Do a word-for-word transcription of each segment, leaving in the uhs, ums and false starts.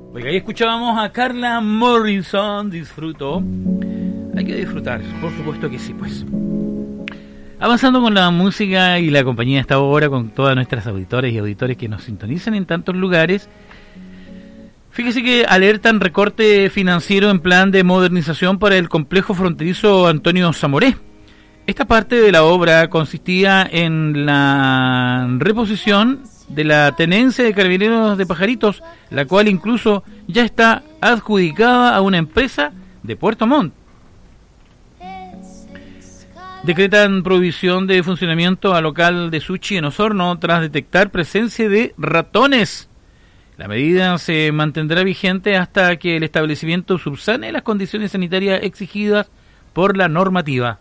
Oiga, ahí escuchábamos a Carla Morrison. Disfruto. Hay que disfrutar, por supuesto que sí, pues. Avanzando con la música y la compañía de esta hora, con todas nuestras auditores y auditores que nos sintonizan en tantos lugares. Fíjese que alertan recorte financiero en plan de modernización para el complejo fronterizo Antonio Zamoré. Esta parte de la obra consistía en la reposición de la tenencia de Carabineros de Pajaritos, la cual incluso ya está adjudicada a una empresa de Puerto Montt. Decretan prohibición de funcionamiento al local de sushi en Osorno tras detectar presencia de ratones. La medida se mantendrá vigente hasta que el establecimiento subsane las condiciones sanitarias exigidas por la normativa.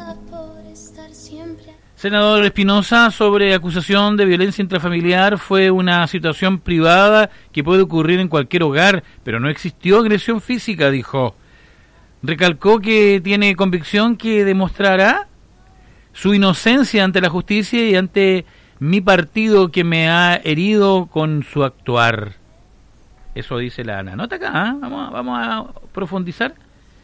Senador Espinosa, sobre acusación de violencia intrafamiliar, fue una situación privada que puede ocurrir en cualquier hogar, pero no existió agresión física, dijo. Recalcó que tiene convicción que demostrará su inocencia ante la justicia y ante mi partido que me ha herido con su actuar. Eso dice la, la nota acá, ¿eh? Vamos, a, vamos a profundizar.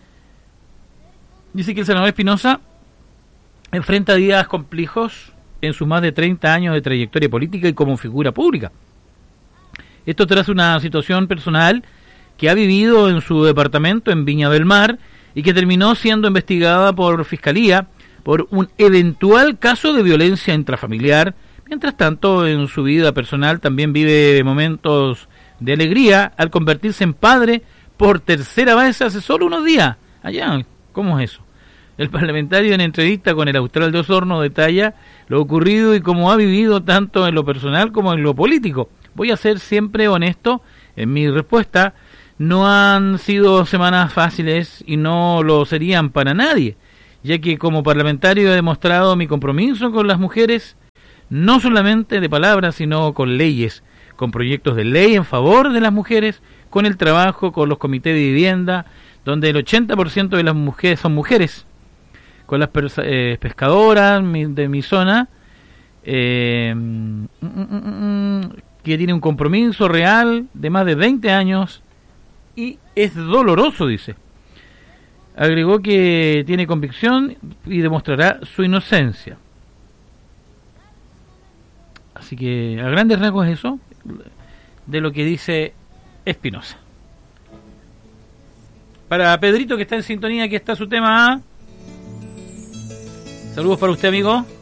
Dice que el senador Espinosa enfrenta días complejos en sus más de treinta años de trayectoria política y como figura pública. Esto tras una situación personal que ha vivido en su departamento en Viña del Mar y que terminó siendo investigada por Fiscalía por un eventual caso de violencia intrafamiliar. Mientras tanto, en su vida personal también vive momentos de alegría al convertirse en padre por tercera vez hace solo unos días. Allá, ¿cómo es eso? El parlamentario, en entrevista con el Austral de Osorno, detalla lo ocurrido y cómo ha vivido tanto en lo personal como en lo político. Voy a ser siempre honesto en mi respuesta. No han sido semanas fáciles y no lo serían para nadie, ya que como parlamentario he demostrado mi compromiso con las mujeres, no solamente de palabras, sino con leyes, con proyectos de ley en favor de las mujeres, con el trabajo, con los comités de vivienda, donde el ochenta por ciento de las mujeres son mujeres, con las eh, pescadoras de mi zona, eh, mm, mm, mm, que tiene un compromiso real de más de veinte años y es doloroso, dice. Agregó que tiene convicción y demostrará su inocencia. Así que a grandes rasgos es eso de lo que dice Espinosa. Para Pedrito, que está en sintonía, aquí está su tema. Saludos para usted, amigo.